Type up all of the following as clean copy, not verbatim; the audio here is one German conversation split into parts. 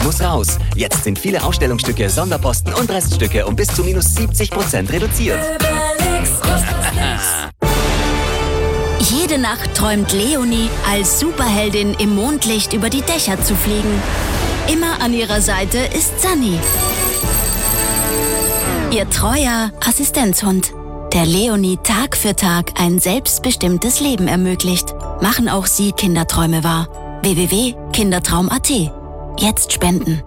muss raus. Jetzt sind viele Ausstellungsstücke, Sonderposten und Reststücke um bis zu minus 70% reduziert. Jede Nacht träumt Leonie, als Superheldin im Mondlicht über die Dächer zu fliegen. Immer an ihrer Seite ist Sunny, ihr treuer Assistenzhund, der Leonie Tag für Tag ein selbstbestimmtes Leben ermöglicht. Machen auch Sie Kinderträume wahr. www.kindertraum.at. Jetzt spenden.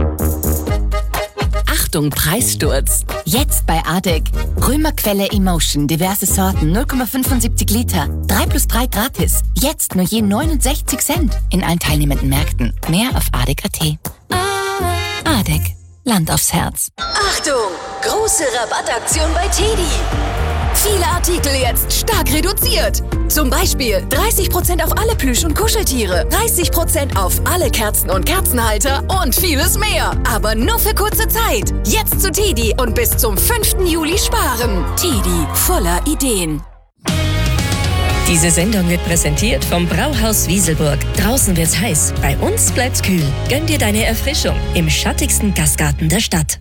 Achtung, Preissturz. Jetzt bei ADEC. Römerquelle Emotion, diverse Sorten, 0,75 Liter. 3+3 gratis. Jetzt nur je 69 Cent in allen teilnehmenden Märkten. Mehr auf ADEC.at. ADEC. Land aufs Herz. Achtung! Große Rabattaktion bei TEDi. Viele Artikel jetzt stark reduziert. Zum Beispiel 30% auf alle Plüsch- und Kuscheltiere, 30% auf alle Kerzen und Kerzenhalter und vieles mehr. Aber nur für kurze Zeit. Jetzt zu TEDi und bis zum 5. Juli sparen. TEDi, voller Ideen. Diese Sendung wird präsentiert vom Brauhaus Wieselburg. Draußen wird's heiß, bei uns bleibt's kühl. Gönn dir deine Erfrischung im schattigsten Gastgarten der Stadt.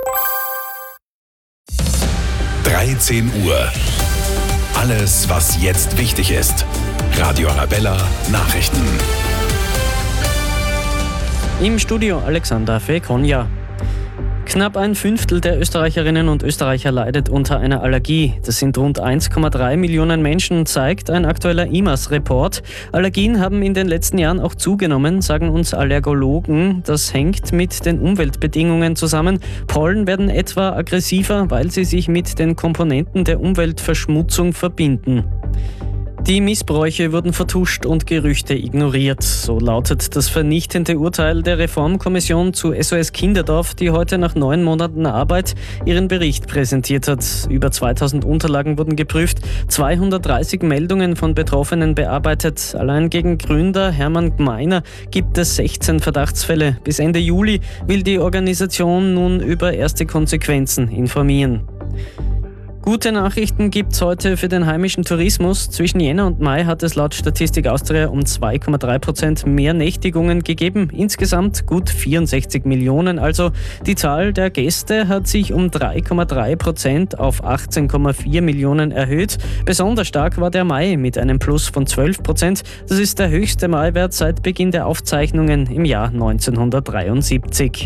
13 Uhr. Alles, was jetzt wichtig ist. Radio Arabella Nachrichten. Im Studio Alexander Fekonja. Knapp ein Fünftel der Österreicherinnen und Österreicher leidet unter einer Allergie. Das sind rund 1,3 Millionen Menschen, zeigt ein aktueller IMAS-Report. Allergien haben in den letzten Jahren auch zugenommen, sagen uns Allergologen. Das hängt mit den Umweltbedingungen zusammen. Pollen werden etwa aggressiver, weil sie sich mit den Komponenten der Umweltverschmutzung verbinden. Die Missbräuche wurden vertuscht und Gerüchte ignoriert. So lautet das vernichtende Urteil der Reformkommission zu SOS Kinderdorf, die heute nach 9 Monaten Arbeit ihren Bericht präsentiert hat. Über 2000 Unterlagen wurden geprüft, 230 Meldungen von Betroffenen bearbeitet. Allein gegen Gründer Hermann Gmeiner gibt es 16 Verdachtsfälle. Bis Ende Juli will die Organisation nun über erste Konsequenzen informieren. Gute Nachrichten gibt's heute für den heimischen Tourismus. Zwischen Jänner und Mai hat es laut Statistik Austria um 2,3% mehr Nächtigungen gegeben. Insgesamt gut 64 Millionen. Also die Zahl der Gäste hat sich um 3,3% auf 18,4 Millionen erhöht. Besonders stark war der Mai mit einem Plus von 12%. Das ist der höchste Maiwert seit Beginn der Aufzeichnungen im Jahr 1973.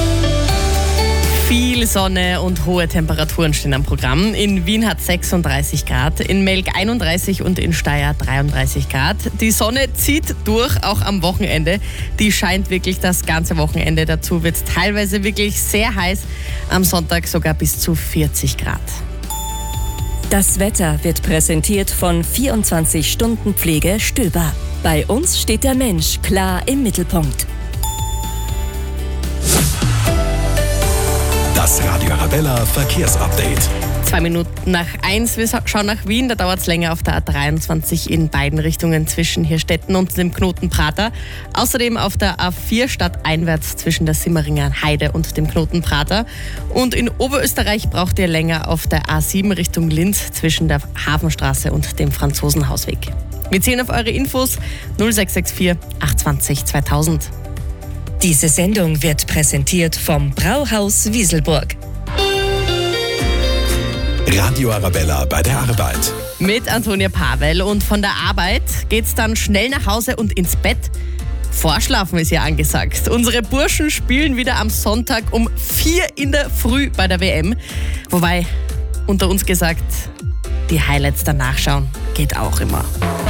Viel Sonne und hohe Temperaturen stehen am Programm. In Wien hat 36 Grad, in Melk 31 und in Steyr 33 Grad. Die Sonne zieht durch, auch am Wochenende. Die scheint wirklich das ganze Wochenende. Dazu wird es teilweise wirklich sehr heiß. Am Sonntag sogar bis zu 40 Grad. Das Wetter wird präsentiert von 24 Stunden Pflege Stöber. Bei uns steht der Mensch klar im Mittelpunkt. Das Radio Arabella Verkehrsupdate. 2 Minuten nach 1. Wir schauen nach Wien. Da dauert es länger auf der A23 in beiden Richtungen zwischen Hirstetten und dem Knoten Prater. Außerdem auf der A4 stadteinwärts zwischen der Simmeringer Heide und dem Knoten Prater. Und in Oberösterreich braucht ihr länger auf der A7 Richtung Linz zwischen der Hafenstraße und dem Franzosenhausweg. Wir zählen auf eure Infos 0664 820 2000. Diese Sendung wird präsentiert vom Brauhaus Wieselburg. Radio Arabella bei der Arbeit. Mit Antonia Pavel, und von der Arbeit geht's dann schnell nach Hause und ins Bett. Vorschlafen ist ja angesagt. Unsere Burschen spielen wieder am Sonntag um 4 in der Früh bei der WM. Wobei, unter uns gesagt, die Highlights danach schauen geht auch immer.